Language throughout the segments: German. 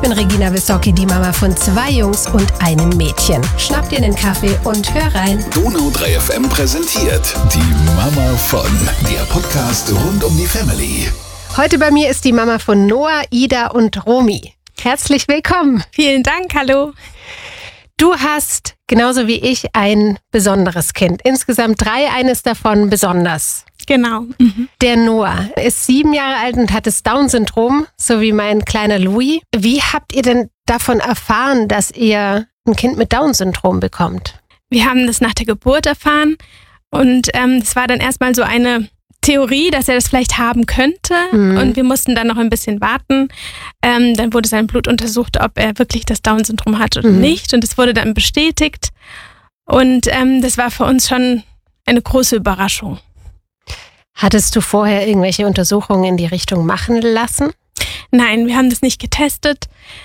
bin Regina Wissocki, die Mama von 2 Jungs und einem Mädchen. Schnapp dir einen Kaffee und hör rein. Donau 3 FM präsentiert die Mama von, der Podcast rund um die Family. Heute bei mir ist die Mama von Noah, Ida und Romy. Herzlich willkommen. Vielen Dank, hallo. Du hast, genauso wie ich, ein besonderes Kind. Insgesamt 3, eines davon besonders. Genau. Der Noah ist 7 Jahre alt und hat das Down-Syndrom, so wie mein kleiner Louis. Wie habt ihr denn davon erfahren, dass ihr ein Kind mit Down-Syndrom bekommt? Wir haben das nach der Geburt erfahren und es war dann erstmal so eine Theorie, dass er das vielleicht haben könnte und wir mussten dann noch ein bisschen warten. Dann wurde sein Blut untersucht, ob er wirklich das Down-Syndrom hat oder nicht, und es wurde dann bestätigt und das war für uns schon eine große Überraschung. Hattest du vorher irgendwelche Untersuchungen in die Richtung machen lassen? Nein, wir haben das nicht getestet.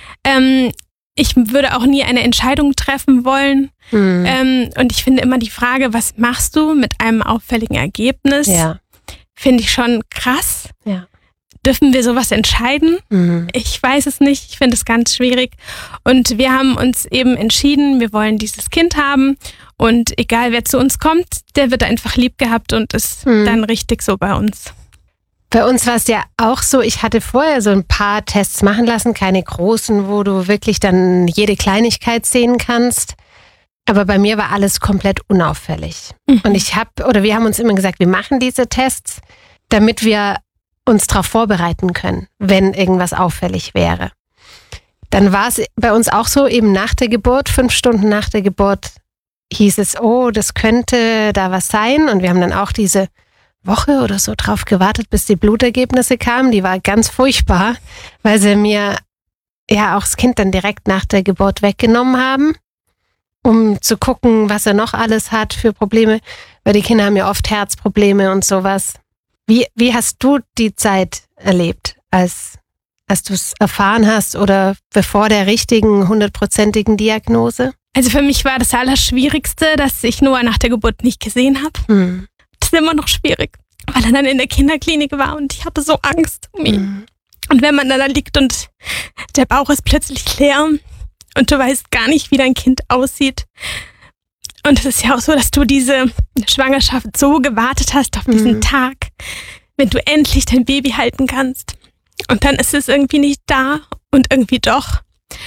Ich würde auch nie eine Entscheidung treffen wollen. Und ich finde immer die Frage, was machst du mit einem auffälligen Ergebnis? Ja. Finde ich schon krass. Ja. Dürfen wir sowas entscheiden? Ich weiß es nicht. Ich finde es ganz schwierig. Und wir haben uns eben entschieden, wir wollen dieses Kind haben. Und egal wer zu uns kommt, der wird einfach lieb gehabt und ist dann richtig so bei uns. Bei uns war es ja auch so, ich hatte vorher so ein paar Tests machen lassen, keine großen, wo du wirklich dann jede Kleinigkeit sehen kannst. Aber bei mir war alles komplett unauffällig. Und wir haben uns immer gesagt, wir machen diese Tests, damit wir uns darauf vorbereiten können, wenn irgendwas auffällig wäre. Dann war es bei uns auch so, eben nach der Geburt, 5 Stunden nach der Geburt, hieß es, oh, das könnte da was sein. Und wir haben dann auch diese Woche oder so drauf gewartet, bis die Blutergebnisse kamen. Die war ganz furchtbar, weil sie mir ja auch das Kind dann direkt nach der Geburt weggenommen haben, um zu gucken, was er noch alles hat für Probleme. Weil die Kinder haben ja oft Herzprobleme und sowas. Wie hast du die Zeit erlebt, als du es erfahren hast oder bevor der richtigen 100%igen Diagnose? Also für mich war das Allerschwierigste, dass ich Noah nach der Geburt nicht gesehen habe. Das ist immer noch schwierig, weil er dann in der Kinderklinik war und ich hatte so Angst um ihn. Und wenn man dann da liegt und der Bauch ist plötzlich leer und du weißt gar nicht, wie dein Kind aussieht. Und es ist ja auch so, dass du diese Schwangerschaft so gewartet hast auf diesen Tag, wenn du endlich dein Baby halten kannst. Und dann ist es irgendwie nicht da und irgendwie doch.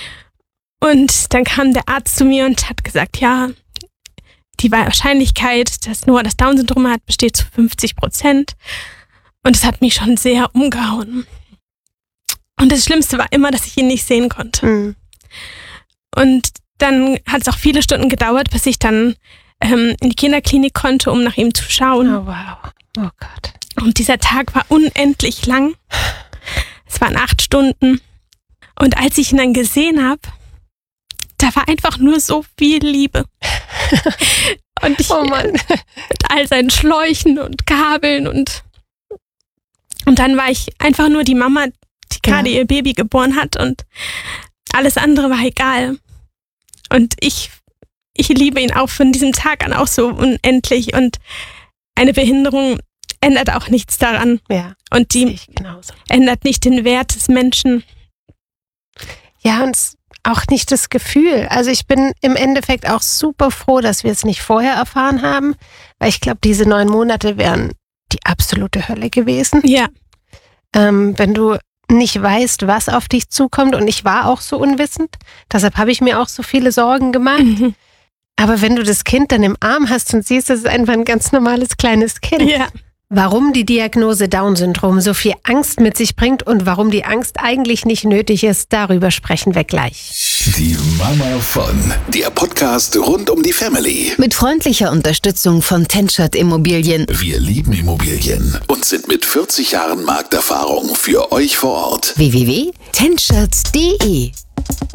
Und dann kam der Arzt zu mir und hat gesagt, ja, die Wahrscheinlichkeit, dass Noah das Down-Syndrom hat, besteht zu 50%. Und es hat mich schon sehr umgehauen. Und das Schlimmste war immer, dass ich ihn nicht sehen konnte. Und dann hat es auch viele Stunden gedauert, bis ich dann in die Kinderklinik konnte, um nach ihm zu schauen. Oh, wow. Oh Gott. Und dieser Tag war unendlich lang. Es waren 8 Stunden. Und als ich ihn dann gesehen habe, da war einfach nur so viel Liebe. Und ich mit all seinen Schläuchen und Kabeln und dann war ich einfach nur die Mama, die gerade ihr Baby geboren hat und alles andere war egal. Und ich liebe ihn auch von diesem Tag an auch so unendlich und eine Behinderung ändert auch nichts daran. Ja, und die ändert nicht den Wert des Menschen. Ja, und auch nicht das Gefühl. Also ich bin im Endeffekt auch super froh, dass wir es nicht vorher erfahren haben, weil ich glaube, diese 9 Monate wären die absolute Hölle gewesen. Ja. Wenn du nicht weißt, was auf dich zukommt, und ich war auch so unwissend, deshalb habe ich mir auch so viele Sorgen gemacht. Aber wenn du das Kind dann im Arm hast und siehst, das ist einfach ein ganz normales kleines Kind. Ja. Warum die Diagnose Down-Syndrom so viel Angst mit sich bringt und warum die Angst eigentlich nicht nötig ist, darüber sprechen wir gleich. Die Mama von, der Podcast rund um die Family. Mit freundlicher Unterstützung von Tenschert Immobilien. Wir lieben Immobilien und sind mit 40 Jahren Markterfahrung für euch vor Ort. www.tenschert.de